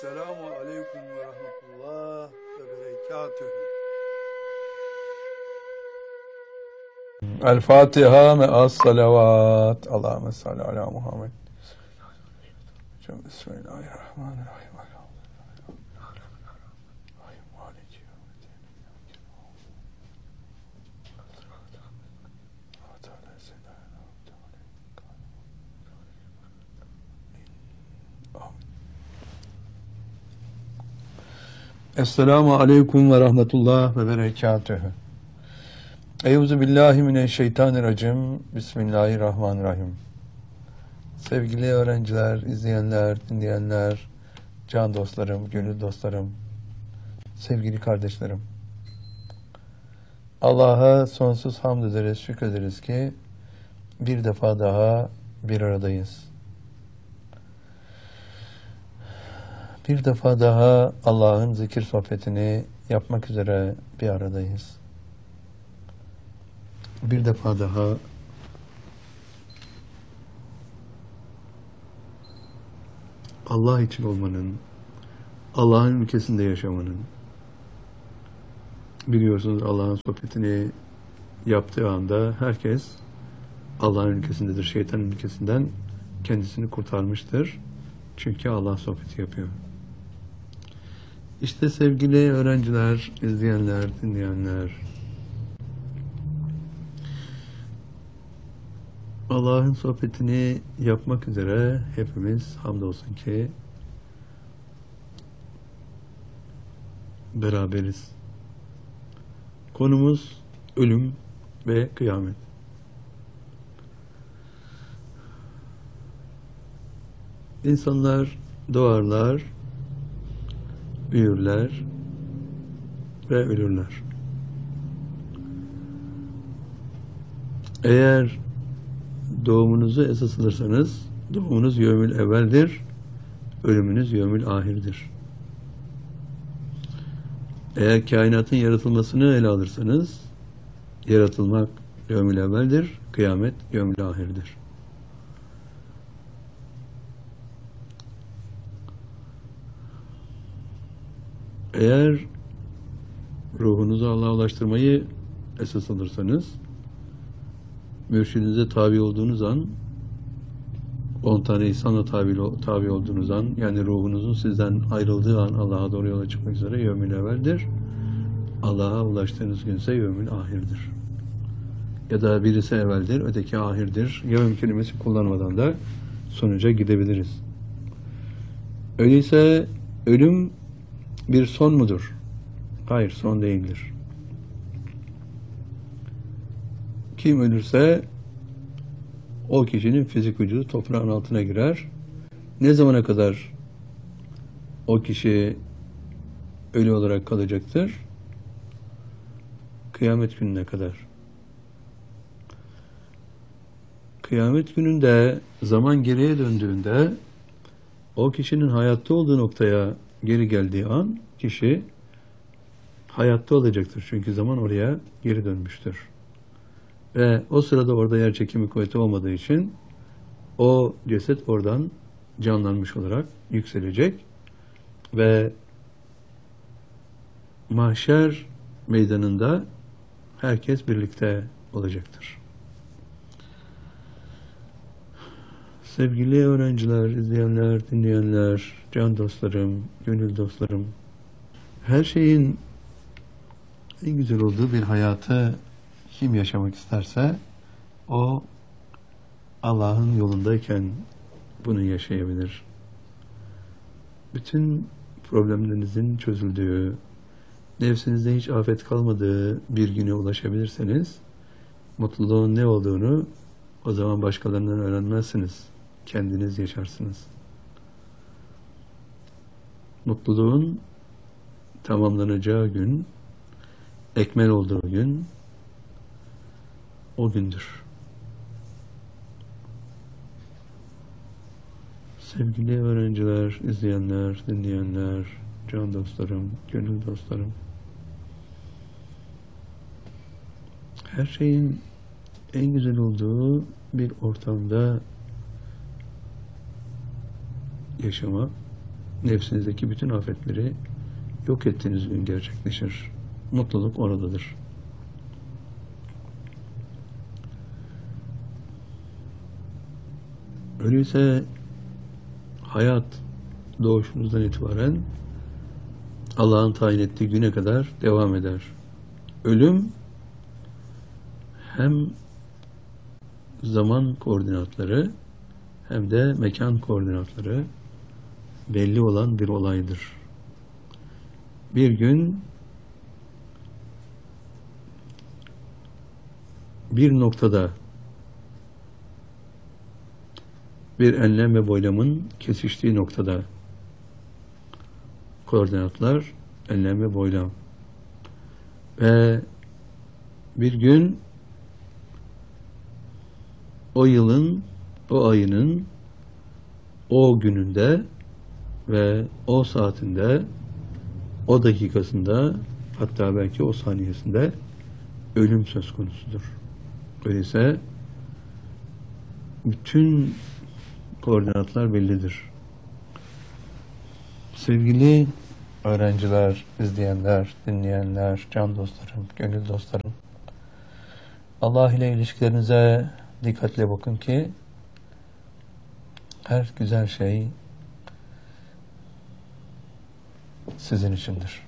Selamun Aleyküm ve Rahmetullah ve Berekatühü. El Fatiha me'as salavat. Allahümme salli ala Muhammed. Bismillahirrahmanirrahim. Esselamu Aleyküm ve Rahmetullah ve Berekatühü. Eyûzü billahi mineşşeytanirracim. Bismillahirrahmanirrahim. Sevgili öğrenciler, izleyenler, dinleyenler, can dostlarım, gönül dostlarım, sevgili kardeşlerim. Allah'a sonsuz hamd ederiz, şükrederiz ki bir defa daha bir aradayız. Bir defa daha Allah'ın zikir sohbetini yapmak üzere bir aradayız. Bir defa daha Allah için olmanın, Allah'ın ülkesinde yaşamanın, biliyorsunuz Allah'ın sohbetini yaptığı anda herkes Allah'ın ülkesindedir. Şeytanın ülkesinden kendisini kurtarmıştır. Çünkü Allah sohbeti yapıyor. İşte sevgili öğrenciler, izleyenler, dinleyenler, Allah'ın sohbetini yapmak üzere hepimiz hamdolsun ki beraberiz. Konumuz ölüm ve kıyamet. İnsanlar doğarlar, büyürler ve ölürler. Eğer doğumunuzu esas alırsanız, doğumunuz yevmül evveldir, ölümünüz yevmül ahirdir. Eğer kainatın yaratılmasını ele alırsanız, yaratılmak yevmül evveldir, kıyamet yevmül ahirdir. Eğer ruhunuzu Allah'a ulaştırmayı esas alırsanız, mürşidinize tabi olduğunuz an, 10 tane insanla tabi olduğunuz an, yani ruhunuzun sizden ayrıldığı an Allah'a doğru yola çıkmak üzere yevmül evveldir. Allah'a ulaştığınız günse yevmül ahirdir. Ya da birisi evveldir, öteki ahirdir. Yevm kelimesi kullanmadan da sonuca gidebiliriz. Öyleyse ölüm bir son mudur? Hayır, son değildir. Kim ölürse o kişinin fizik vücudu toprağın altına girer. Ne zamana kadar o kişi ölü olarak kalacaktır? Kıyamet gününe kadar. Kıyamet gününde zaman geriye döndüğünde o kişinin hayatta olduğu noktaya geri geldiği an kişi hayatta olacaktır. Çünkü zaman oraya geri dönmüştür. Ve o sırada orada yer çekimi kuvveti olmadığı için o ceset oradan canlanmış olarak yükselecek ve mahşer meydanında herkes birlikte olacaktır. Sevgili öğrenciler, izleyenler, dinleyenler, can dostlarım, gönül dostlarım, her şeyin en güzel olduğu bir hayatı kim yaşamak isterse o Allah'ın yolundayken bunu yaşayabilir. Bütün problemlerinizin çözüldüğü, nefsinizde hiç afet kalmadığı bir güne ulaşabilirseniz mutluluğun ne olduğunu o zaman başkalarından öğrenmezsiniz. Kendiniz yaşarsınız. Mutluluğun tamamlanacağı gün, ekmel olduğu gün o gündür. Sevgili öğrenciler, izleyenler, dinleyenler, can dostlarım, gönül dostlarım, her şeyin en güzel olduğu bir ortamda yaşamak nefsinizdeki bütün afetleri yok ettiğiniz gün gerçekleşir. Mutluluk oradadır. Öyleyse hayat doğuşunuzdan itibaren Allah'ın tayin ettiği güne kadar devam eder. Ölüm hem zaman koordinatları hem de mekan koordinatları belli olan bir olaydır. Bir gün bir noktada bir enlem ve boylamın kesiştiği noktada koordinatlar enlem ve boylam ve bir gün o yılın, o ayının, o gününde ve o saatinde, o dakikasında, hatta belki o saniyesinde ölüm söz konusudur. Öyleyse bütün koordinatlar bellidir. Sevgili öğrenciler, izleyenler, dinleyenler, can dostlarım, gönül dostlarım, Allah ile ilişkilerinize dikkatle bakın ki her güzel şey sizin içindir.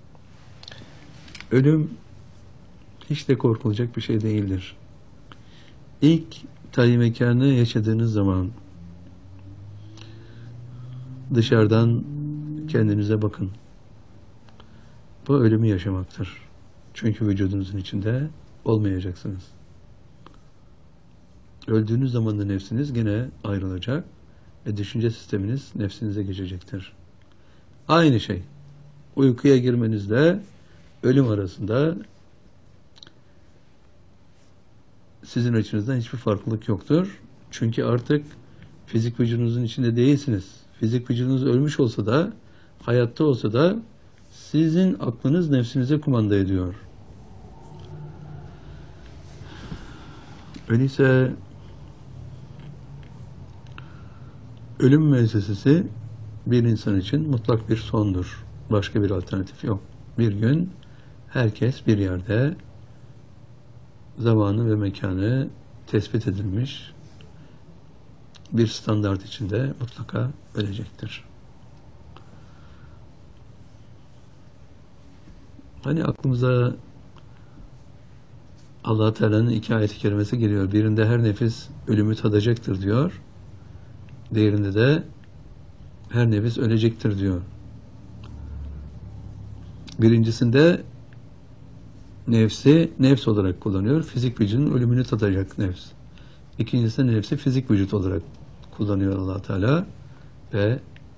Ölüm hiç de korkulacak bir şey değildir. İlk tayin mekanı yaşadığınız zaman dışarıdan kendinize bakın. Bu ölümü yaşamaktır. Çünkü vücudunuzun içinde olmayacaksınız. Öldüğünüz zaman da nefsiniz gene ayrılacak ve düşünce sisteminiz nefsinize geçecektir. Aynı şey. Uykuya girmenizle ölüm arasında sizin açınızdan hiçbir farklılık yoktur. Çünkü artık fizik vücudunuzun içinde değilsiniz. Fizik vücudunuz ölmüş olsa da, hayatta olsa da sizin aklınız nefsinize kumanda ediyor. Öyleyse ölüm müessesesi bir insan için mutlak bir sondur. Başka bir alternatif yok. Bir gün herkes bir yerde zamanı ve mekanı tespit edilmiş bir standart içinde mutlaka ölecektir. Hani aklımıza Allah Teala'nın iki ayet-i kerimesi geliyor. Birinde her nefis ölümü tadacaktır diyor. Diğerinde de her nefis ölecektir diyor. Birincisinde nefsi nefs olarak kullanıyor. Fizik vücudun ölümünü tadacak nefs. İkincisinde nefsi fizik vücut olarak kullanıyor Allah Teala ve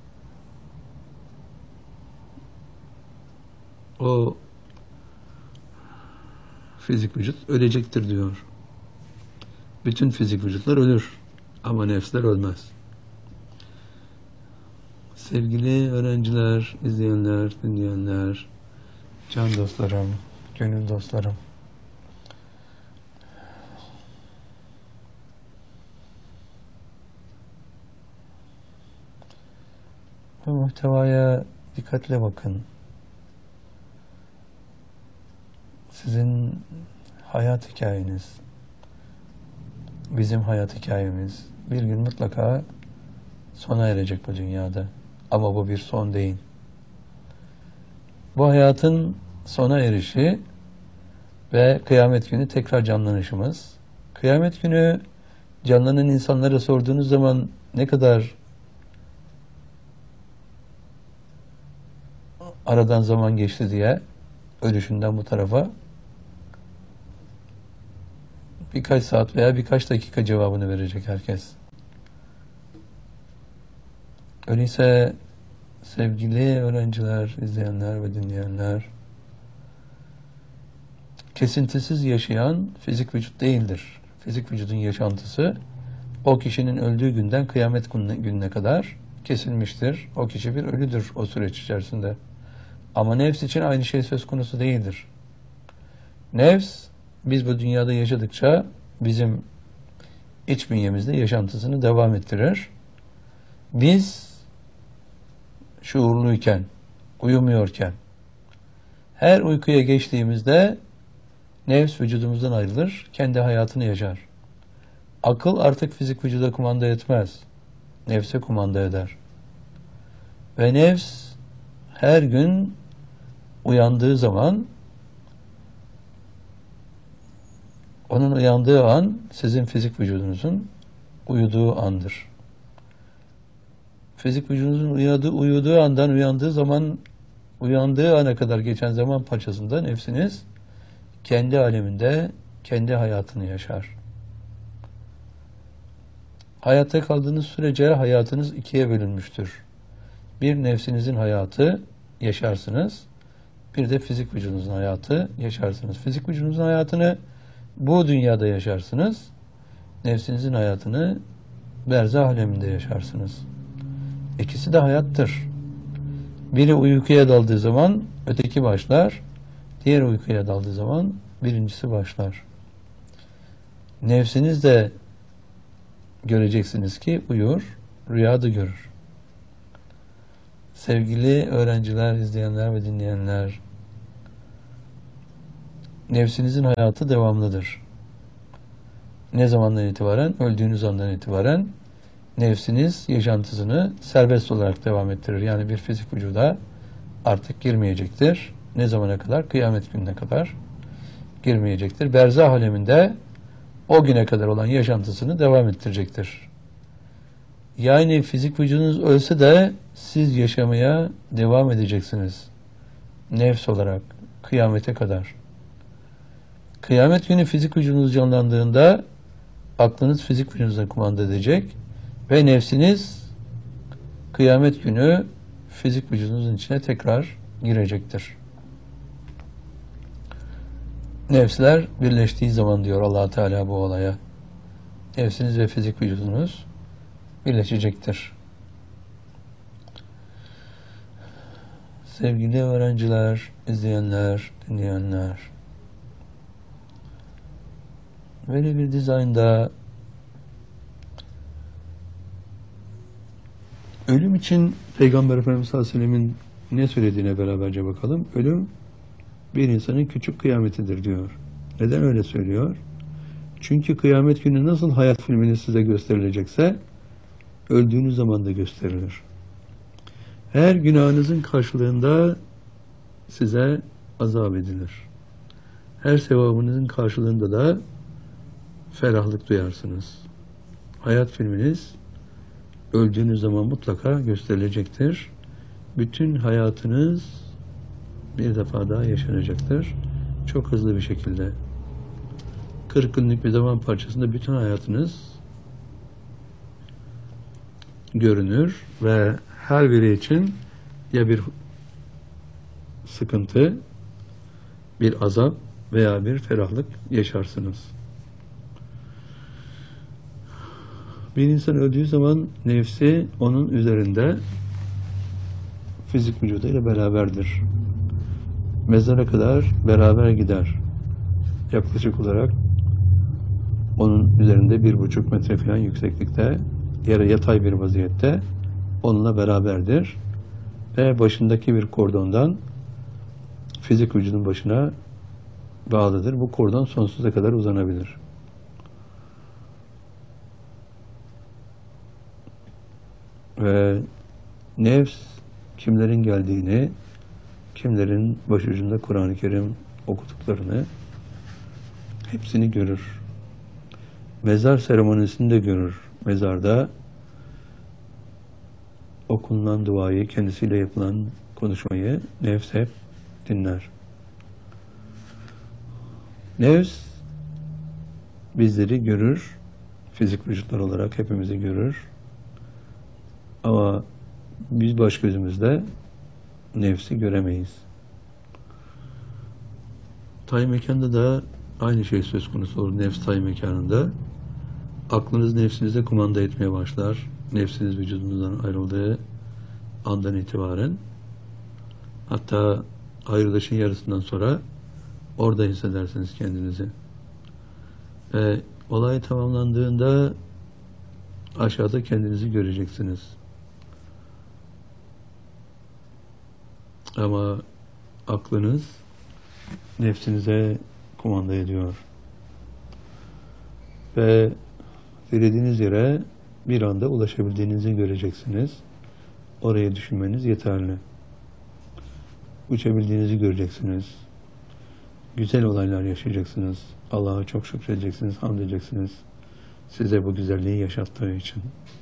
o fizik vücut ölecektir diyor. Bütün fizik vücutlar ölür ama nefsler ölmez. Sevgili öğrenciler, izleyenler, dinleyenler, can dostlarım, gönül dostlarım, bu muhtevaya dikkatle bakın. Sizin hayat hikayeniz, bizim hayat hikayemiz bir gün mutlaka sona erecek bu dünyada. Ama bu bir son değil. Bu hayatın sona erişi ve kıyamet günü tekrar canlanışımız. Kıyamet günü canlanan insanlara sorduğunuz zaman ne kadar aradan zaman geçti diye ölüşünden bu tarafa birkaç saat veya birkaç dakika cevabını verecek herkes. Öyleyse sevgili öğrenciler, izleyenler ve dinleyenler, kesintisiz yaşayan fizik vücut değildir. Fizik vücudun yaşantısı o kişinin öldüğü günden kıyamet gününe kadar kesilmiştir. O kişi bir ölüdür o süreç içerisinde. Ama nefs için aynı şey söz konusu değildir. Nefs, biz bu dünyada yaşadıkça bizim iç bünyemizde yaşantısını devam ettirir. Biz şuurluyken, uyumuyorken, her uykuya geçtiğimizde nefs vücudumuzdan ayrılır, kendi hayatını yaşar. Akıl artık fizik vücuda kumanda etmez. Nefse kumanda eder. Ve nefs her gün uyandığı zaman, onun uyandığı an sizin fizik vücudunuzun uyuduğu andır. Fizik vücudunuzun uyuduğu andan uyandığı ana kadar geçen zaman parçasında nefsiniz kendi aleminde, kendi hayatını yaşar. Hayatta kaldığınız sürece hayatınız ikiye bölünmüştür. Bir, nefsinizin hayatı yaşarsınız. Bir de fizik vücudunuzun hayatı yaşarsınız. Fizik vücudunuzun hayatını bu dünyada yaşarsınız. Nefsinizin hayatını berzah aleminde yaşarsınız. İkisi de hayattır. Biri uykuya daldığı zaman öteki başlar. Diğer uykuya daldığı zaman birincisi başlar. Nefsiniz de göreceksiniz ki uyur, rüyada görür. Sevgili öğrenciler, izleyenler ve dinleyenler, nefsinizin hayatı devamlıdır. Ne zamandan itibaren? Öldüğünüz andan itibaren nefsiniz yaşantısını serbest olarak devam ettirir. Yani bir fizik vücuda artık girmeyecektir. Ne zamana kadar? Kıyamet gününe kadar girmeyecektir. Berzah aleminde o güne kadar olan yaşantısını devam ettirecektir. Yani fizik vücudunuz ölse de siz yaşamaya devam edeceksiniz. Nefs olarak kıyamete kadar. Kıyamet günü fizik vücudunuz canlandığında aklınız fizik vücudunuza kumanda edecek ve nefsiniz kıyamet günü fizik vücudunuzun içine tekrar girecektir. Nefsler birleştiği zaman diyor Allah Teala bu olaya. Nefsiniz ve fizik vücudunuz birleşecektir. Sevgili öğrenciler, izleyenler, dinleyenler, böyle bir dizaynda ölüm için Peygamber Efendimiz sallallahu aleyhi ve sellemin ne söylediğine beraberce bakalım. Ölüm bir insanın küçük kıyametidir diyor. Neden öyle söylüyor? Çünkü kıyamet günü nasıl hayat filmini size gösterilecekse öldüğünüz zaman da gösterilir. Her günahınızın karşılığında size azap edilir. Her sevabınızın karşılığında da ferahlık duyarsınız. Hayat filminiz öldüğünüz zaman mutlaka gösterilecektir. Bütün hayatınız bir defa daha yaşanacaktır. Çok hızlı bir şekilde. 40 günlük bir zaman parçasında bütün hayatınız görünür ve her biri için ya bir sıkıntı, bir azap veya bir ferahlık yaşarsınız. Bir insan öldüğü zaman nefsi onun üzerinde fizik vücuduyla beraberdir. Mezara kadar beraber gider. Yaklaşık olarak onun üzerinde 1,5 metre falan yükseklikte, yere yatay bir vaziyette onunla beraberdir. Ve başındaki bir kordondan fizik vücudun başına bağlıdır. Bu kordon sonsuza kadar uzanabilir. Ve nefs kimlerin geldiğini, kimlerin başucunda Kur'an-ı Kerim okuduklarını hepsini görür. Mezar seremonisini de görür. Mezarda okunan duayı, kendisiyle yapılan konuşmayı nefs hep dinler. Nefs bizleri görür, fizik vücutlar olarak hepimizi görür. Ama biz baş gözümüzle nefsi göremeyiz. Tay mekanda da aynı şey söz konusu olur. Nefs tay mekanında. Aklınız nefsinize kumanda etmeye başlar. Nefsiniz vücudunuzdan ayrıldığı andan itibaren. Hatta ayrılışın yarısından sonra orada hissedersiniz kendinizi. Ve olay tamamlandığında aşağıda kendinizi göreceksiniz. Ama aklınız nefsinize kumanda ediyor. Ve dilediğiniz yere bir anda ulaşabildiğinizi göreceksiniz. Orayı düşünmeniz yeterli. Uçabildiğinizi göreceksiniz. Güzel olaylar yaşayacaksınız. Allah'a çok şükredeceksiniz, hamd edeceksiniz. Size bu güzelliği yaşattığı için.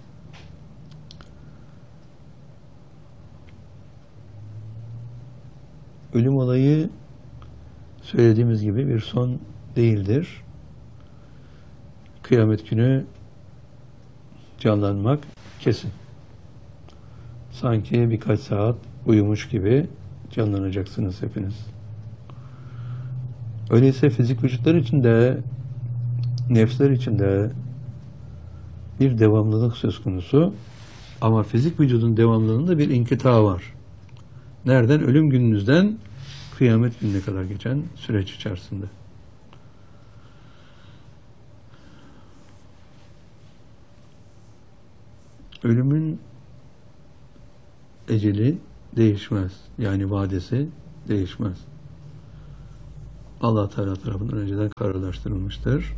Ölüm olayı söylediğimiz gibi bir son değildir. Kıyamet günü canlanmak kesin. Sanki birkaç saat uyumuş gibi canlanacaksınız hepiniz. Öyleyse fizik vücutlar içinde, nefsler içinde bir devamlılık söz konusu. Ama fizik vücudun devamlılığında bir inkıta var. Nereden? Ölüm gününüzden kıyamet gününe kadar geçen süreç içerisinde. Ölümün eceli değişmez. Yani vadesi değişmez. Allah Teala tarafından önceden kararlaştırılmıştır.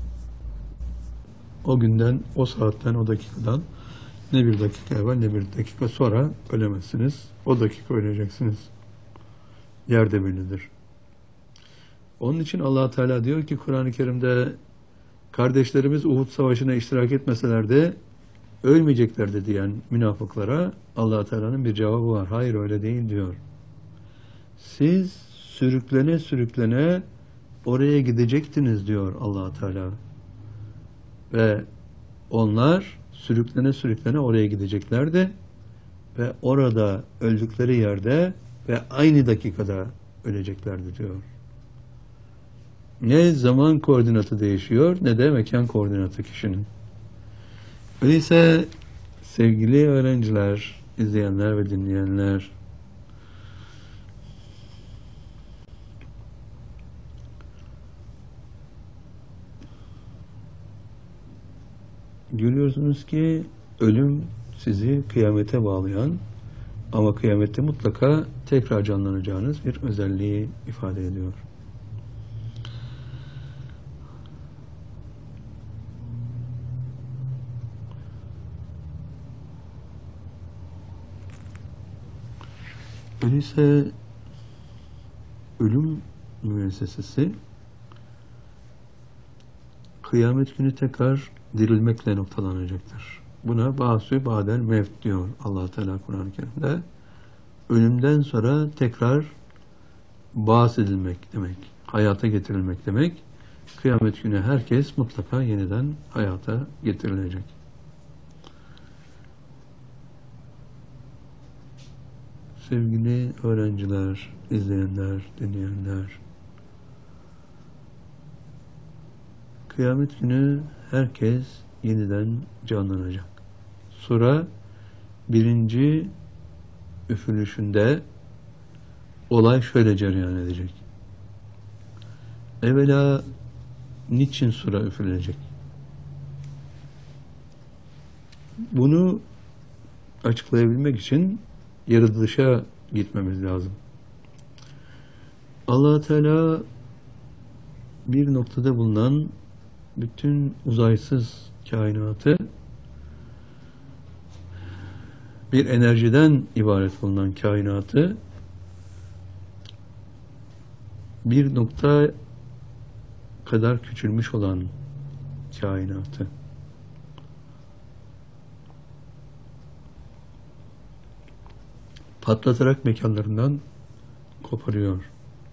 O günden, o saatten, o dakikadan ne bir dakika evvel ne bir dakika sonra ölemezsiniz. O dakika öleceksiniz. Yerde bellidir. Onun için Allah Teala diyor ki Kur'an-ı Kerim'de kardeşlerimiz Uhud Savaşı'na iştirak etmeseler de ölmeyeceklerdi diyen münafıklara Allah Teala'nın bir cevabı var. Hayır öyle değil diyor. Siz sürüklene sürüklene oraya gidecektiniz diyor Allah Teala. Ve onlar sürüklene sürüklene oraya gideceklerdi ve orada öldükleri yerde ve aynı dakikada öleceklerdi diyor. Ne zaman koordinatı değişiyor ne de mekan koordinatı kişinin. Öyleyse sevgili öğrenciler, izleyenler ve dinleyenler, görüyorsunuz ki ölüm sizi kıyamete bağlayan ama kıyamette mutlaka tekrar canlanacağınız bir özelliği ifade ediyor. Öyleyse ölüm müessesesi kıyamet günü tekrar dirilmekle noktalanacaktır. Buna ba'sü ba'del mevt diyor Allah Teala Kur'an-ı Kerim'de. Ölümden sonra tekrar ba's edilmek demek, hayata getirilmek demek. Kıyamet günü herkes mutlaka yeniden hayata getirilecek. Sevgili öğrenciler, izleyenler, dinleyenler, kıyamet günü herkes yeniden canlanacak. Sura birinci üfürüşünde olay şöyle cereyan edecek. Evvela niçin sura üfürülecek? Bunu açıklayabilmek için yaratılışa gitmemiz lazım. Allah Teala bir noktada bulunan bütün uzaysız kainatı bir enerjiden ibaret bulunan kainatı bir nokta kadar küçülmüş olan kainatı patlatarak mekanlarından koparıyor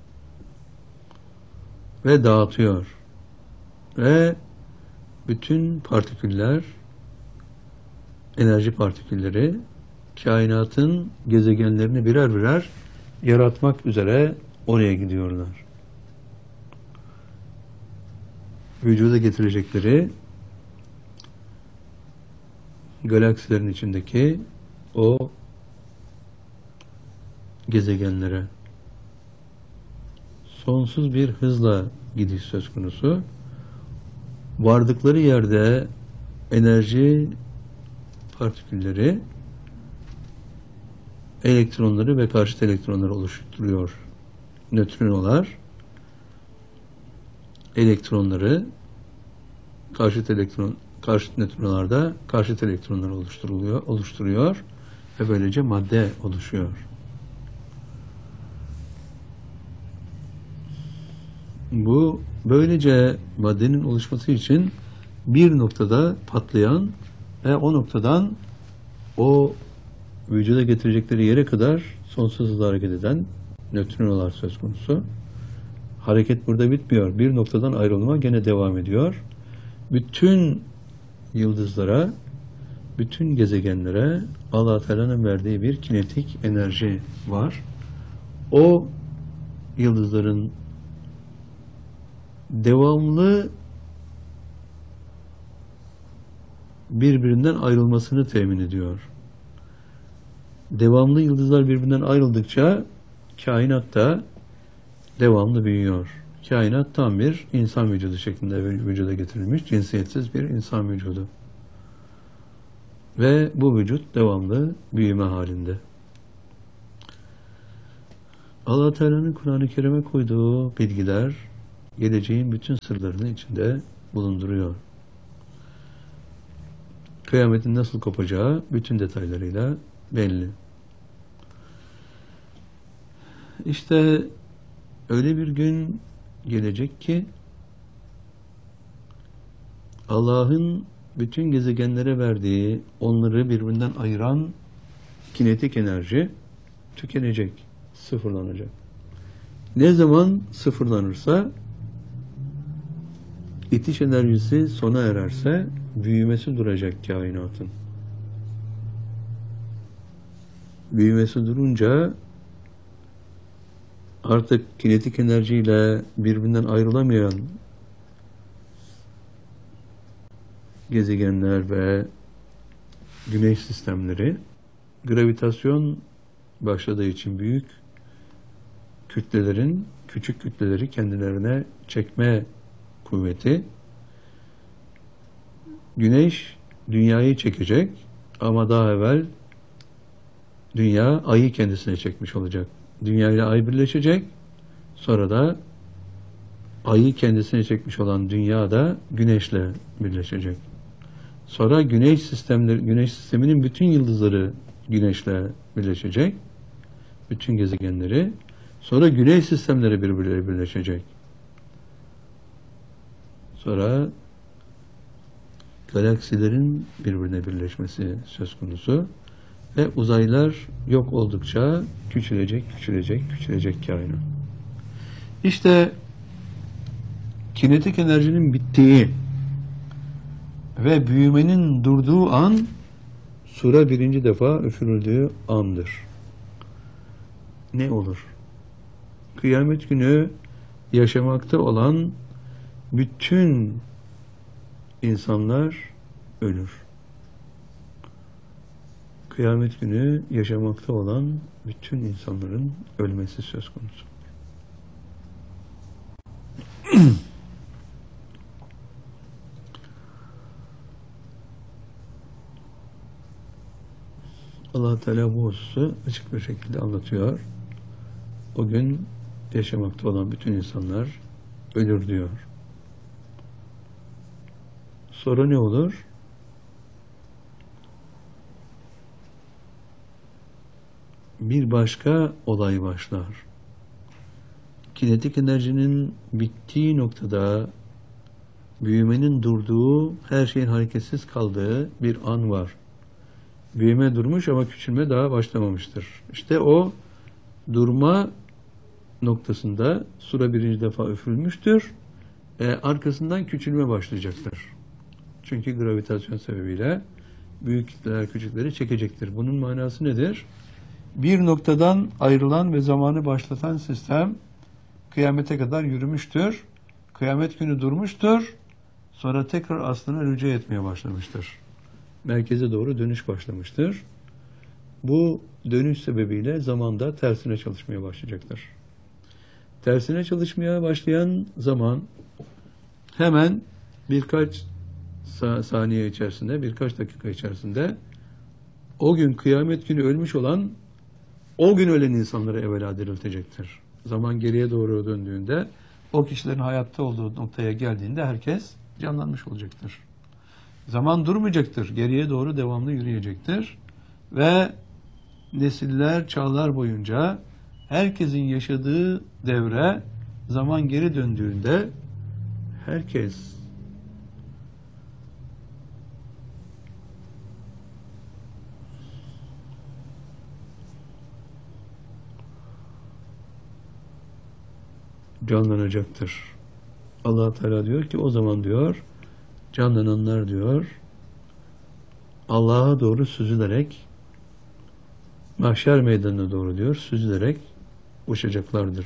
ve dağıtıyor ve bütün partiküller, enerji partikülleri kainatın gezegenlerini birer birer yaratmak üzere oraya gidiyorlar. Vücuda getirecekleri galaksilerin içindeki o gezegenlere sonsuz bir hızla gidiş söz konusu. Vardıkları yerde enerji partikülleri elektronları ve karşıt elektronları oluşturuyor. Nötrinolar elektronları, karşıt nötrinolar da karşıt elektronları oluşturuyor ve böylece madde oluşuyor. Bu böylece maddenin oluşması için bir noktada patlayan ve o noktadan o vücuda getirecekleri yere kadar sonsuz hızla hareket eden nötrinolar söz konusu. Hareket burada bitmiyor. Bir noktadan ayrılma gene devam ediyor. Bütün yıldızlara, bütün gezegenlere Allah Teala'nın verdiği bir kinetik enerji var. O yıldızların devamlı birbirinden ayrılmasını temin ediyor. Devamlı yıldızlar birbirinden ayrıldıkça kainat da devamlı büyüyor. Kainat tam bir insan vücudu şeklinde vücuda getirilmiş, cinsiyetsiz bir insan vücudu. Ve bu vücut devamlı büyüme halinde. Allah Teala'nın Kur'an-ı Kerim'e koyduğu bilgiler geleceğin bütün sırlarını içinde bulunduruyor. Kıyametin nasıl kopacağı bütün detaylarıyla belli. İşte öyle bir gün gelecek ki Allah'ın bütün gezegenlere verdiği, onları birbirinden ayıran kinetik enerji tükenecek, sıfırlanacak. Ne zaman sıfırlanırsa, itiş enerjisi sona ererse büyümesi duracak kainatın. Büyümesi durunca artık kinetik enerjiyle birbirinden ayrılamayan gezegenler ve güneş sistemleri, gravitasyon başladığı için büyük kütlelerin küçük kütleleri kendilerine çekme kuvveti, Güneş dünyayı çekecek ama daha evvel dünya ayı kendisine çekmiş olacak. Dünya ile ay birleşecek, sonra da ayı kendisine çekmiş olan dünya da güneşle birleşecek. Sonra güneş sisteminin bütün yıldızları güneşle birleşecek. Bütün gezegenleri. Sonra güneş sistemleri birbirleriyle birleşecek. Sonra galaksilerin birbirine birleşmesi söz konusu. Ve uzaylar yok oldukça küçülecek kainat. İşte kinetik enerjinin bittiği ve büyümenin durduğu an sura birinci defa üfürüldüğü andır. Ne olur? Kıyamet günü yaşamakta olan bütün insanlar ölür. Kıyamet günü yaşamakta olan bütün insanların ölmesi söz konusu. Allah Teala bu hususu açık bir şekilde anlatıyor. O gün yaşamakta olan bütün insanlar ölür diyor. Sonra ne olur? Bir başka olay başlar. Kinetik enerjinin bittiği noktada büyümenin durduğu, her şeyin hareketsiz kaldığı bir an var. Büyüme durmuş ama küçülme daha başlamamıştır. İşte o durma noktasında sura birinci defa üfürülmüştür. Arkasından küçülme başlayacaktır. Çünkü gravitasyon sebebiyle büyük kitleler küçükleri çekecektir. Bunun manası nedir? Bir noktadan ayrılan ve zamanı başlatan sistem kıyamete kadar yürümüştür. Kıyamet günü durmuştur. Sonra tekrar aslına rücu etmeye başlamıştır. Merkeze doğru dönüş başlamıştır. Bu dönüş sebebiyle zamanda tersine çalışmaya başlayacaktır. Tersine çalışmaya başlayan zaman hemen birkaç saniye içerisinde, birkaç dakika içerisinde o gün kıyamet günü ölmüş olan O gün ölen insanları evvela diriltecektir. Zaman geriye doğru döndüğünde, o kişilerin hayatta olduğu noktaya geldiğinde herkes canlanmış olacaktır. Zaman durmayacaktır. Geriye doğru devamlı yürüyecektir. Ve nesiller, çağlar boyunca herkesin yaşadığı devre zaman geri döndüğünde herkes canlanacaktır. Allah Teala diyor ki o zaman diyor canlananlar diyor Allah'a doğru süzülerek mahşer meydanına doğru diyor süzülerek uçacaklardır.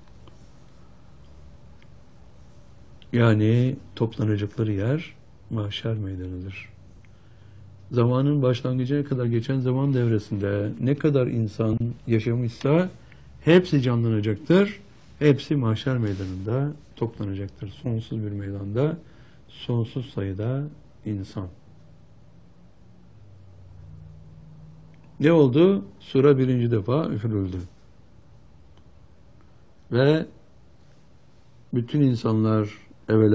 Yani toplanacakları yer mahşer meydanıdır. Zamanın başlangıcına kadar geçen zaman devresinde ne kadar insan yaşamışsa hepsi canlanacaktır. Hepsi mahşer meydanında toplanacaktır. Sonsuz bir meydanda sonsuz sayıda insan. Ne oldu? Sura birinci defa üfürüldü. Ve bütün insanlar evvela